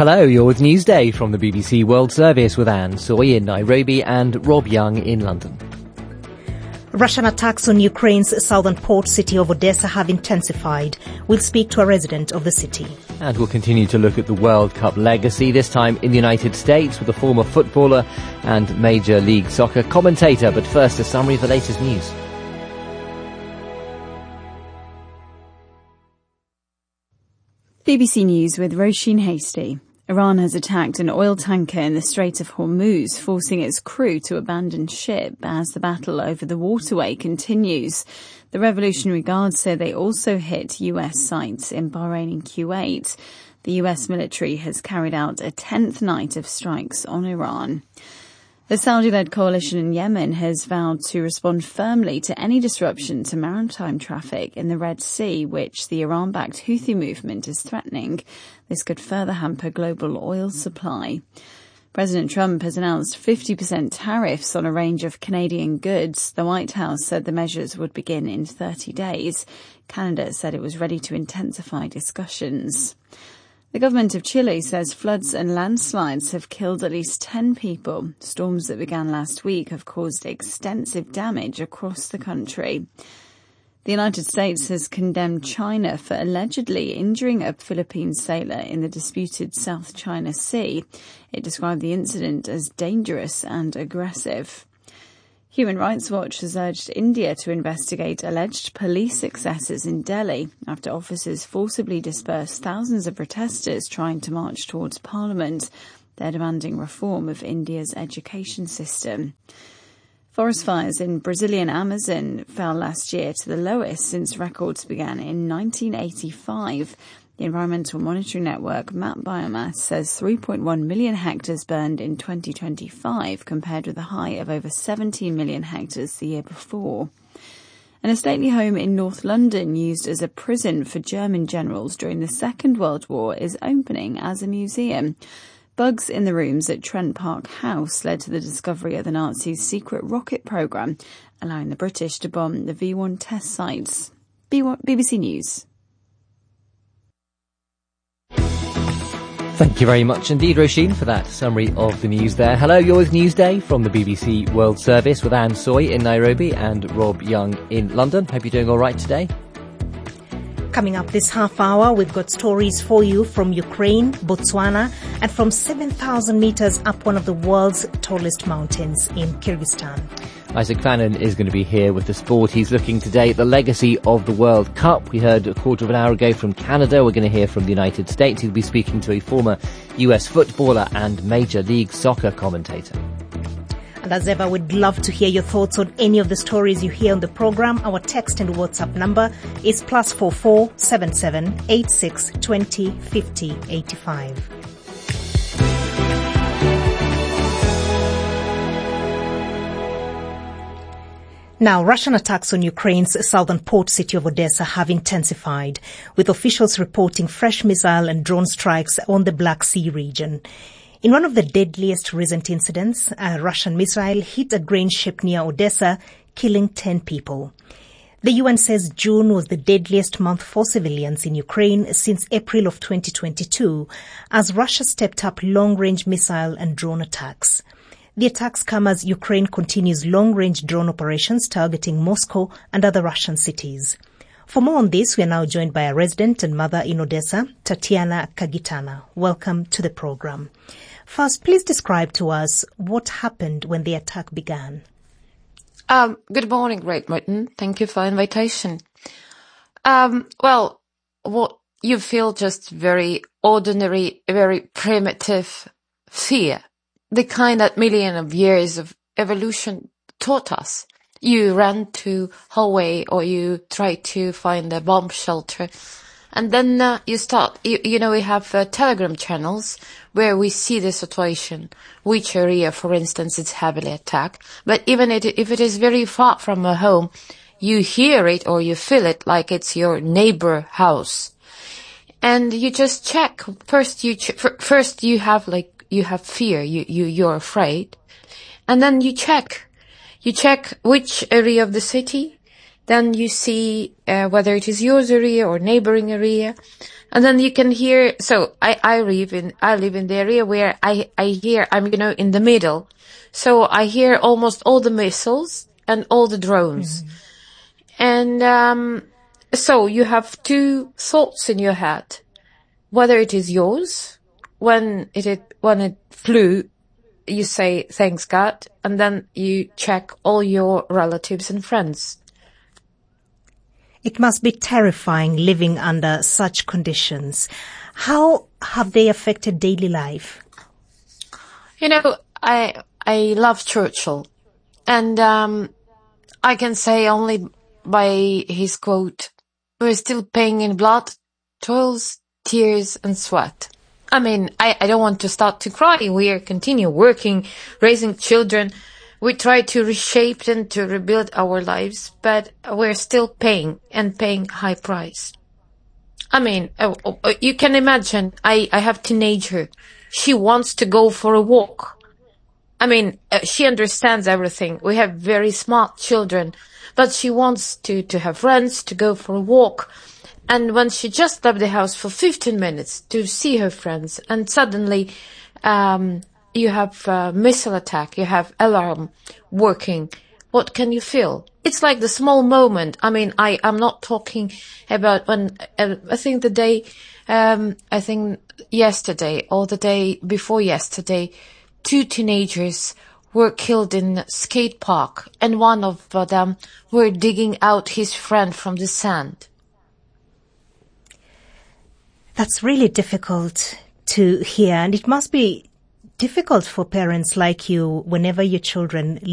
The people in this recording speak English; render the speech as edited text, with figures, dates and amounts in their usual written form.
Hello, you're with Newsday from the BBC World Service with Anne Soy in Nairobi and Rob Young in London. Russian attacks on Ukraine's southern port city of Odessa have intensified. We'll speak to a resident of the city. And we'll continue to look at the World Cup legacy, this time in the United States with a former footballer and Major League Soccer commentator. But first, a summary of the latest news. BBC News with Roisin Hasty. Iran has attacked an oil tanker in the Strait of Hormuz, forcing its crew to abandon ship as the battle over the waterway continues. The Revolutionary Guard say they also hit US sites in Bahrain and Kuwait. The US military has carried out a 10th night of strikes on Iran. The Saudi-led coalition in Yemen has vowed to respond firmly to any disruption to maritime traffic in the Red Sea, which the Iran-backed Houthi movement is threatening. This could further hamper global oil supply. President Trump has announced 50% tariffs on a range of Canadian goods. The White House said the measures would begin in 30 days. Canada said it was ready to intensify discussions. The government of Chile says floods and landslides have killed at least 10 people. Storms that began last week have caused extensive damage across the country. The United States has condemned China for allegedly injuring a Philippine sailor in the disputed South China Sea. It described the incident as dangerous and aggressive. Human Rights Watch has urged India to investigate alleged police excesses in Delhi after officers forcibly dispersed thousands of protesters trying to march towards Parliament. They're demanding reform of India's education system. Forest fires in Brazilian Amazon fell last year to the lowest since records began in 1985. The Environmental Monitoring Network, Map Biomass, says 3.1 million hectares burned in 2025, compared with a high of over 17 million hectares the year before. And a stately home in North London, used as a prison for German generals during the Second World War, is opening as a museum. Bugs in the rooms at Trent Park House led to the discovery of the Nazis' secret rocket programme, allowing the British to bomb the V1 test sites. BBC News. Thank you very much indeed, Roisin, for that summary of the news there. Hello, you're with Newsday from the BBC World Service with Anne Soy in Nairobi and Rob Young in London. Hope you're doing all right today. Coming up this half hour, we've got stories for you from Ukraine, Botswana, and from 7,000 meters up one of the world's tallest mountains in Kyrgyzstan. Isaac Fannin is going to be here with the sport. He's looking today at the legacy of the World Cup. We heard a quarter of an hour ago from Canada. We're going to hear from the United States. He'll be speaking to a former US footballer and Major League Soccer commentator. And as ever, we'd love to hear your thoughts on any of the stories you hear on the program. Our text and WhatsApp number is +44 77 86 20 50 85. Now, Russian attacks on Ukraine's southern port city of Odessa have intensified, with officials reporting fresh missile and drone strikes on the Black Sea region. In one of the deadliest recent incidents, a Russian missile hit a grain ship near Odessa, killing 10 people. The UN says June was the deadliest month for civilians in Ukraine since April of 2022, as Russia stepped up long-range missile and drone attacks. The attacks come as Ukraine continues long-range drone operations targeting Moscow and other Russian cities. For more on this, we are now joined by a resident and mother in Odessa, Tatiana Kagitana. Welcome to the program. First, please describe to us what happened when the attack began. Good morning, Great Britain. Thank you for the invitation. Well, what you feel just very ordinary, very primitive fear. The kind that millions of years of evolution taught us. You ran to hallway or you try to find a bomb shelter. And then you start, we have Telegram channels where we see the situation, which area, for instance, it's heavily attacked. But even if it is very far from a home, you hear it or you feel it like it's your neighbor house. And you just check. First you have fear, you're afraid. And then you check which area of the city Then you see whether it is yours area or neighboring area. And then you can hear, so I live in the area where I hear, I'm, in the middle. So I hear almost all the missiles and all the drones. And, so you have two thoughts in your head. Whether it is yours, when it flew, you say, thanks God, and then you check all your relatives and friends. It must be terrifying living under such conditions. How have they affected daily life? I love Churchill, and I can say only by his quote, "We're still paying in blood, toils, tears, and sweat." I mean, I don't want to start to cry. We continue working, raising children. We try to reshape and to rebuild our lives, but we're still paying high price. I mean, you can imagine, I have a teenager. She wants to go for a walk. I mean, she understands everything. We have very smart children, but she wants to have friends, to go for a walk. And when she just left the house for 15 minutes to see her friends, and suddenly, you have a missile attack, you have alarm working, what can you feel? It's like the small moment. I mean, I'm not talking about when, I think yesterday or the day before yesterday, 2 teenagers were killed in a skate park, and one of them were digging out his friend from the sand. That's really difficult to hear, and it must be difficult for parents like you whenever your children